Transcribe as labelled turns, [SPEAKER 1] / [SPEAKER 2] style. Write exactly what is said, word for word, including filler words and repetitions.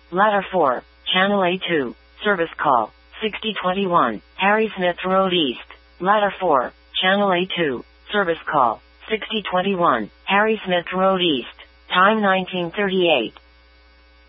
[SPEAKER 1] Ladder four, Channel A two, service call, sixty twenty-one, Harry Smith Road East. Ladder four, Channel A two, service call, sixty twenty-one, Harry Smith Road East. Time nineteen thirty-eight.